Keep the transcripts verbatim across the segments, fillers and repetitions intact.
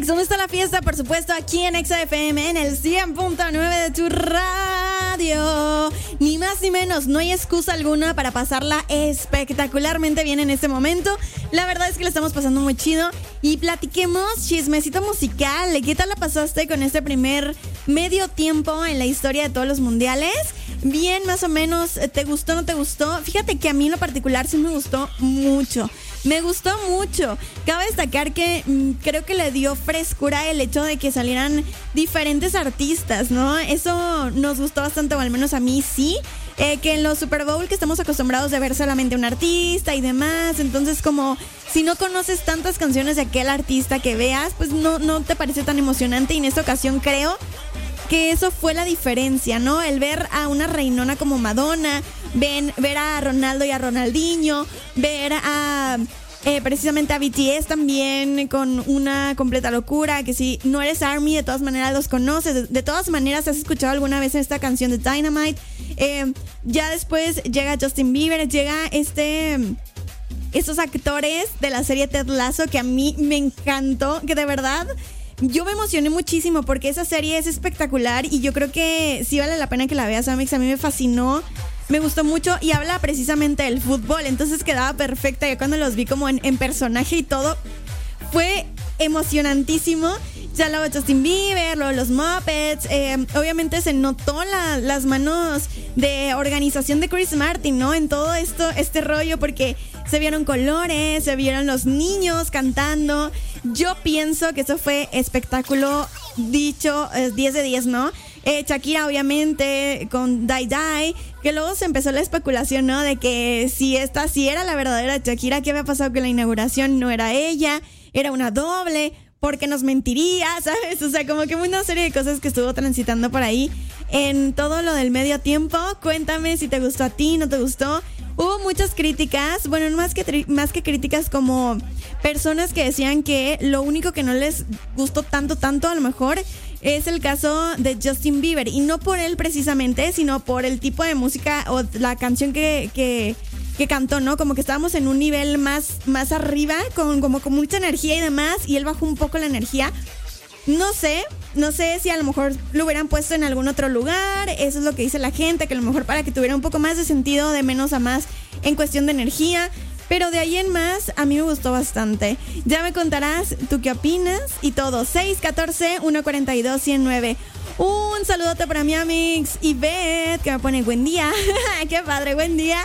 Mix, ¿dónde está la fiesta? Por supuesto, aquí en Exa F M, en el cien punto nueve de tu radio. Ni más ni menos, no hay excusa alguna para pasarla espectacularmente bien en este momento. La verdad es que la estamos pasando muy chido. Y platiquemos chismecito musical. ¿Qué tal la pasaste con este primer medio tiempo en la historia de todos los mundiales? Bien, más o menos, ¿te gustó o no te gustó? Fíjate que a mí en lo particular sí me gustó mucho. Me gustó mucho. Cabe destacar que mmm, creo que le dio frescura el hecho de que salieran diferentes artistas, ¿no? Eso nos gustó bastante, o al menos a mí sí. Eh, que en los Super Bowl que estamos acostumbrados de ver solamente un artista y demás, entonces como si no conoces tantas canciones de aquel artista que veas, pues no, no te parece tan emocionante. Y en esta ocasión creo que eso fue la diferencia, ¿no? El ver a una reinona como Madonna, ven, ver a Ronaldo y a Ronaldinho, ver a eh, precisamente a B T S también con una completa locura, que si no eres ARMY, de todas maneras los conoces, de, de todas maneras has escuchado alguna vez esta canción de Dynamite. Eh, ya después llega Justin Bieber, llega este... estos actores de la serie Ted Lasso, que a mí me encantó, que de verdad yo me emocioné muchísimo porque esa serie es espectacular y yo creo que sí vale la pena que la veas, Amix. A mí me fascinó, me gustó mucho y habla precisamente del fútbol, entonces quedaba perfecta. Yo cuando los vi como en, en personaje y todo, fue emocionantísimo. Ya luego Justin Bieber, luego los Muppets, eh, obviamente se notó la, las manos de organización de Chris Martin, ¿no? En todo esto, este rollo, porque se vieron colores, se vieron los niños cantando. Yo pienso que eso fue espectáculo dicho eh, diez de diez, ¿no? Eh, Shakira obviamente con Die Die, que luego se empezó la especulación, ¿no? De que si esta sí era la verdadera Shakira, ¿qué había pasado con la inauguración? No era ella, era una doble. Porque nos mentiría, ¿sabes? O sea, como que una serie de cosas que estuvo transitando por ahí en todo lo del medio tiempo. Cuéntame si te gustó a ti, no te gustó. Hubo muchas críticas, bueno, no más que, tri- más que críticas, como personas que decían que lo único que no les gustó tanto, tanto a lo mejor es el caso de Justin Bieber. Y no por él precisamente, sino por el tipo de música o la canción que... que que cantó, ¿no? Como que estábamos en un nivel más, más arriba, con, como con mucha energía y demás, y él bajó un poco la energía. No sé, no sé si a lo mejor lo hubieran puesto en algún otro lugar. Eso es lo que dice la gente, que a lo mejor para que tuviera un poco más de sentido, de menos a más en cuestión de energía. Pero de ahí en más, a mí me gustó bastante. Ya me contarás tú qué opinas y todo. seis uno cuatro, uno cuatro dos, uno cero nueve. Un saludote para mi amix Ivette, que me pone buen día. Qué padre, buen día.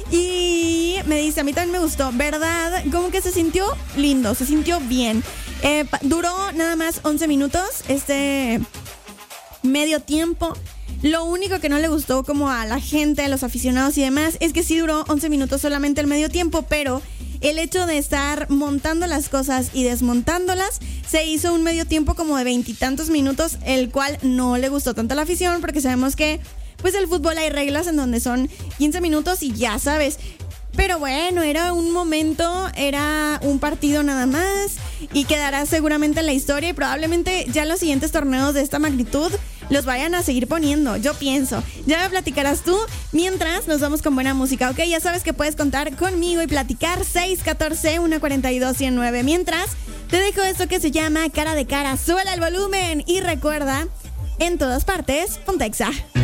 Y me dice, a mí también me gustó, ¿verdad? Como que se sintió lindo, se sintió bien. Eh, duró nada más once minutos este medio tiempo. Lo único que no le gustó como a la gente, a los aficionados y demás, es que sí duró once minutos solamente el medio tiempo, pero el hecho de estar montando las cosas y desmontándolas, se hizo un medio tiempo como de veintitantos minutos, el cual no le gustó tanto a la afición, porque sabemos que pues el fútbol hay reglas en donde son quince minutos y ya sabes. Pero bueno, era un momento, era un partido nada más y quedará seguramente en la historia y probablemente ya en los siguientes torneos de esta magnitud los vayan a seguir poniendo, yo pienso. Ya me platicarás tú, mientras nos vamos con buena música, ¿ok? Ya sabes que puedes contar conmigo y platicar seis uno cuatro, uno cuatro dos, uno cero nueve. Mientras, te dejo esto que se llama Cara de Cara. Suela el volumen y recuerda, en todas partes, ponte Exa.